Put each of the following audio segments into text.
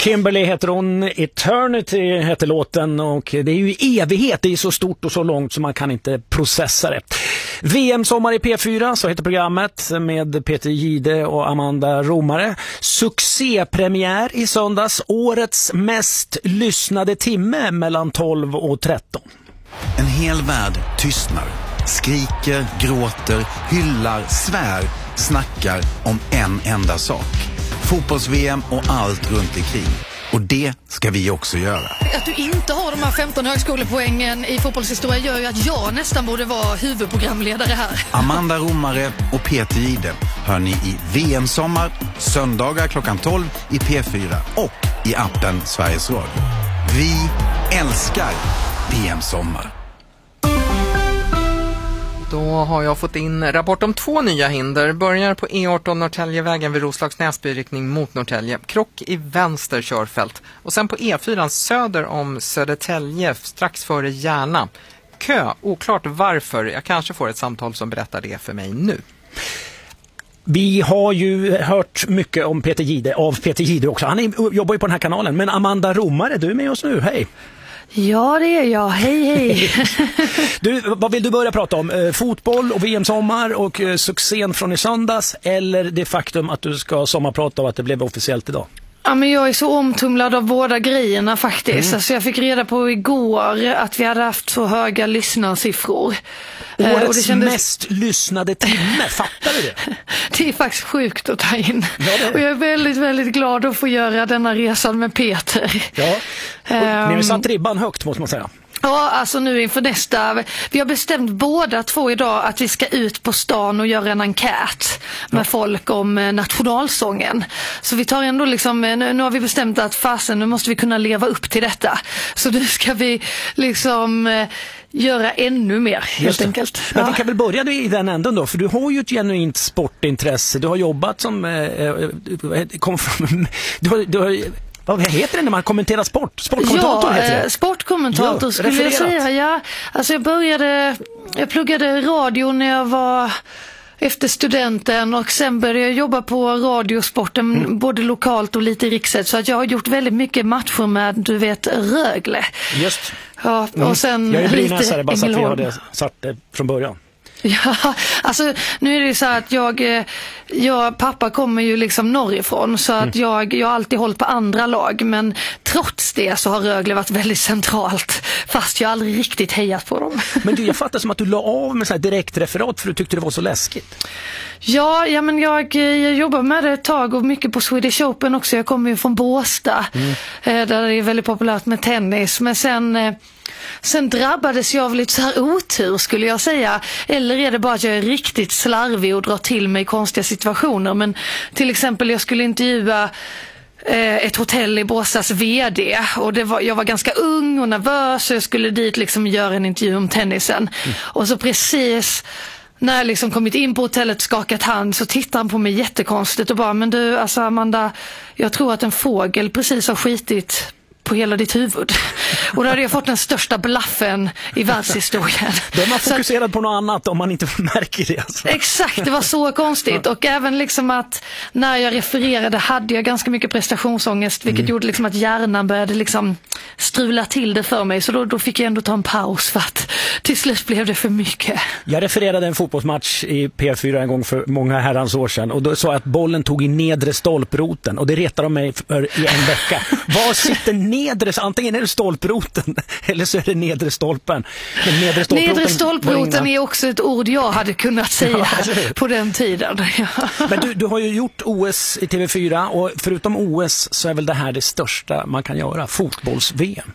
Kimberly heter hon, Eternity heter låten och det är ju evighet, det är så stort och så långt så man kan inte processa det. VM-sommar i P4, så heter programmet, med Peter Gide och Amanda Romare. Succépremiär i söndags, årets mest lyssnade timme mellan 12 och 13. En hel värld tystnar, skriker, gråter, hyllar, svär, snackar om en enda sak. Fotbolls-VM och allt runt omkring. Och det ska vi också göra. Att du inte har de här 15 högskolepoängen i fotbollshistoria gör ju att jag nästan borde vara huvudprogramledare här. Amanda Romare och Peter Gide hör ni i VM-sommar, söndagar klockan 12 i P4 och i appen Sveriges Radio. Vi älskar VM-sommar. Då har jag fått in rapport om 2 nya hinder. Börjar på E18 Norrtäljevägen vid Roslags Näsby riktning mot Norrtälje. Krock i vänster körfält. Och sen på E4 söder om Södertälje strax före Järna. Kö, oklart varför. Jag kanske får ett samtal som berättar det för mig nu. Vi har ju hört mycket om Peter Gide, av Peter Gide också. Han jobbar ju på den här kanalen. Men Amanda Romare, du är med oss nu. Hej! Ja, det är jag. Hej, hej. Du, vad vill du börja prata om? Fotboll och VM-sommar och succén från i söndags, eller det faktum att du ska sommarprata och att det blev officiellt idag? Ja, men jag är så omtumlad av båda grejerna faktiskt. Alltså jag fick reda på igår att vi hade haft så höga lyssnarsiffror. Årets och det kändes... mest lyssnade timme, fattar du det? Det är faktiskt sjukt att ta in. Ja, det är. Och jag är väldigt, väldigt glad att få göra denna resan med Peter. Ja, och ni har satt ribban högt måste man säga. Ja, alltså nu inför nästa. Vi har bestämt båda två idag att vi ska ut på stan och göra en enkät med folk om nationalsången. Så vi tar ändå liksom, nu har vi bestämt att nu måste vi kunna leva upp till detta. Så nu ska vi liksom göra ännu mer, helt enkelt. Men vi kan väl börja i den änden då, för du har ju ett genuint sportintresse. Du har jobbat som vad heter det när man kommenterar sport? Sportkommentator heter det. Sportkommentator skulle jag säga. Ja, alltså jag pluggade radio när jag var efter studenten och sen började jag jobba på radiosporten både lokalt och lite i riksset, så att jag har gjort väldigt mycket matcher med, du vet, Rögle. Just. Ja, och sen jag är brynäsare, bara så att vi Ängelholm. hade satt det från början. Ja, alltså nu är det ju så att pappa kommer ju liksom norrifrån, så att jag har alltid hållit på andra lag, men trots det så har Rögle varit väldigt centralt, fast jag aldrig riktigt hejat på dem. Men du, jag fattar som att du la av med så här direktreferat för du tyckte det var så läskigt. Ja, men jag jobbar med det ett tag och mycket på Swedish Open också. Jag kommer ju från Båstad, där det är väldigt populärt med tennis, men sen drabbades jag av lite så här otur, skulle jag säga. Eller är det bara att jag är riktigt slarvig och drar till mig konstiga situationer. Men till exempel jag skulle intervjua ett hotell i Båstads vd. Och jag var ganska ung och nervös, och jag skulle dit liksom göra en intervju om tennisen. Och så precis när jag liksom kommit in på hotellet och skakat hand, så tittar han på mig jättekonstigt och bara, men du, alltså Amanda, jag tror att en fågel precis har skitit på hela ditt huvud. Och då hade jag fått den största blaffen i världshistorien. De har fokuserat på något annat om man inte märker det. Alltså. Exakt, det var så konstigt. Och även liksom att när jag refererade hade jag ganska mycket prestationsångest, vilket gjorde liksom att hjärnan började liksom strula till det för mig. Så då fick jag ändå ta en paus, för att till slut blev det för mycket. Jag refererade en fotbollsmatch i P4 en gång för många herrans år sedan, och då sa jag att bollen tog i nedre stolproten, och det retade de mig för i en vecka. Vad sitter nedre? Antingen är det stolproten eller så är det nedre stolpen. Men nedre stolproten är också ett ord jag hade kunnat säga på den tiden. Ja. Men du har ju gjort OS i TV4, och förutom OS så är väl det här det största man kan göra, fotbolls-VM.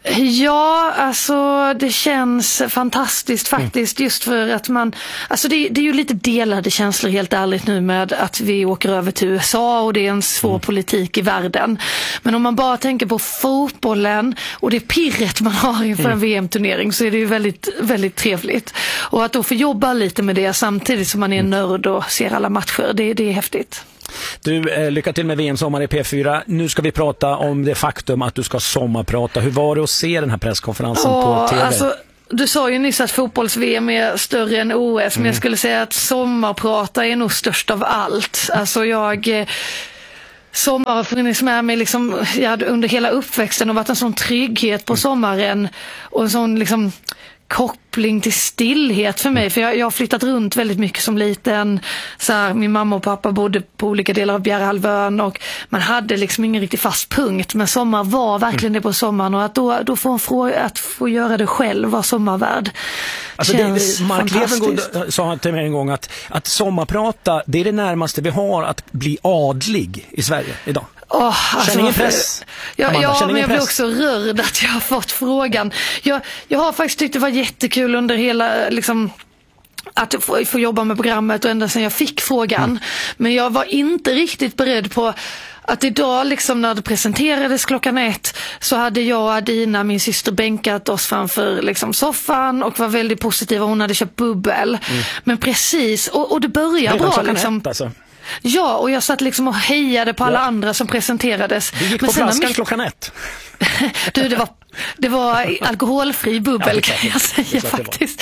Ja, alltså det känns fantastiskt faktiskt, just för att alltså det är ju lite delade känslor helt ärligt nu med att vi åker över till USA och det är en svår politik i världen. Men om man bara tänker på fotbollen och det pirret man har inför en VM-turnering, så är det ju väldigt, väldigt trevligt. Och att då få jobba lite med det samtidigt som man är nörd och ser alla matcher, det är häftigt. Du, lycka till med VM-sommar i P4. Nu ska vi prata om det faktum att du ska sommarprata. Hur var det att se den här presskonferensen på TV? Alltså, du sa ju nyss att fotbolls-VM är större än OS, men jag skulle säga att sommarprata är nog störst av allt. Alltså Sommar har funnits med mig liksom, under hela uppväxten och varit en sån trygghet på sommaren och en sån liksom koppling till stillhet för mig, för jag har flyttat runt väldigt mycket som liten. Så här, min mamma och pappa bodde på olika delar av Bjärehalvön och man hade liksom ingen riktigt fast punkt, men sommar var verkligen det på sommaren, och att då få göra det själv, vara sommarvärd. Alltså Mark Levengood sa till mig en gång att sommarprata, det är det närmaste vi har att bli adlig i Sverige idag. Känner ingen press? Men jag blir också rörd att jag har fått frågan. Jag har faktiskt tyckt det var jättekul under hela liksom, att få jobba med programmet och ända sedan jag fick frågan. Men jag var inte riktigt beredd på att idag liksom, när det presenterades 1:00 så hade jag och Adina, min syster, bänkat oss framför liksom, soffan och var väldigt positiva. Hon hade köpt bubbel. Men precis, och det började bra liksom. Alltså. Ja, och jag satt liksom och hejade på alla andra som presenterades. Du gick på flaskan 1:00. Du, det var alkoholfri bubbel, kan jag säga faktiskt.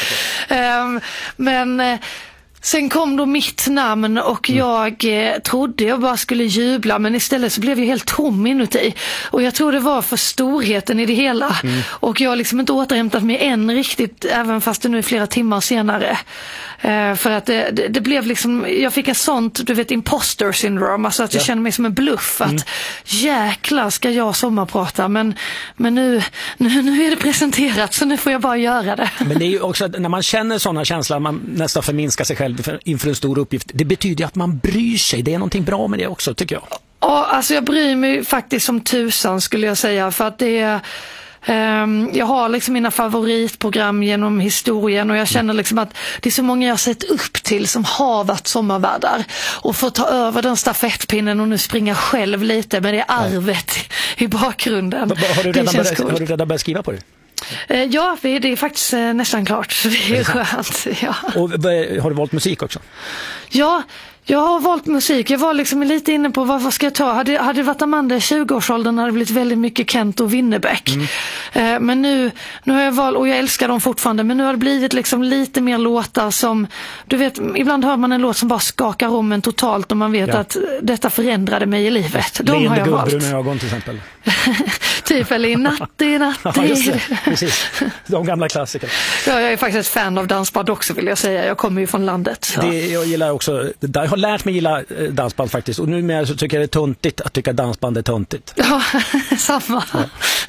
Men sen kom då mitt namn och jag trodde jag bara skulle jubla, men istället så blev jag helt tom inuti. Och jag tror det var för storheten i det hela. Och jag har liksom inte återhämtat mig än riktigt, även fast det nu är flera timmar senare. För att det blev liksom, jag fick en sånt, du vet, imposter syndrome, alltså att jag kände mig som en bluff, att jäklar ska jag sommarprata, men nu är det presenterat, så nu får jag bara göra det. Men det är ju också när man känner sådana känslor, man nästan förminskar sig själv inför en stor uppgift, det betyder att man bryr sig, det är någonting bra med det också, tycker jag. Ja, alltså jag bryr mig faktiskt som tusan, skulle jag säga, för att det är jag har liksom mina favoritprogram genom historien, och jag känner liksom att det är så många jag har sett upp till som har varit sommarvärdar, och få ta över den stafettpinnen och nu springa själv lite med det arvet i bakgrunden. Har du redan börjat skriva på det? Ja, det är faktiskt nästan klart, så det är skönt. Ja. Och har du valt musik också? Ja, jag har valt musik. Jag var liksom lite inne på vad ska jag ta. Hade det varit Amanda i 20-årsåldern hade det blivit väldigt mycket Kent och Winnerbäck. Men nu har jag valt, och jag älskar dem fortfarande, men nu har det blivit liksom lite mer låtar som, du vet, ibland hör man en låt som bara skakar om en totalt, och man vet att detta förändrade mig i livet. De har jag valt. Leende ögon till exempel. Typ, eller i natt. Ja, just det. Precis. De gamla klassikerna. Ja, jag är faktiskt ett fan av dansband också, vill jag säga. Jag kommer ju från landet. Jag gillar också, jag har lärt mig gilla dansband faktiskt, och numera så tycker jag det är töntigt att tycka dansband är töntigt. Ja, samma. Ja.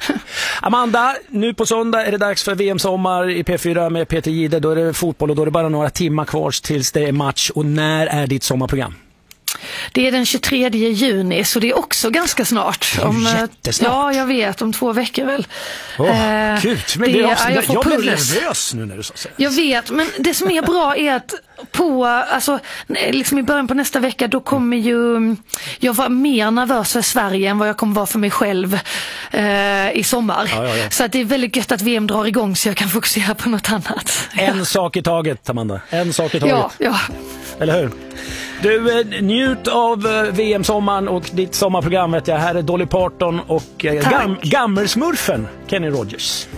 Amanda, nu på söndag är det dags för VM-sommar i P4 med Peter Jihde. Då är det fotboll och då är det bara några timmar kvar tills det är match. Och när är ditt sommarprogram? Det är den 23 juni, så det är också ganska snart. Jättesnart. Ja, jag vet, om 2 veckor väl. Gud, men jag blev nervös nu när du sa så. Jag vet, men det som är bra är att liksom i början på nästa vecka, då kommer ju jag vara mer nervös för Sverige än vad jag kommer vara för mig själv i sommar. Ja. Så att det är väldigt gött att VM drar igång, så jag kan fokusera på något annat. En sak i taget, Amanda. En sak i taget. Ja. Eller hur? Du, njut av VM-sommaren och ditt sommarprogram, vet jag. Här är Dolly Parton och gammelsmurfen Kenny Rogers.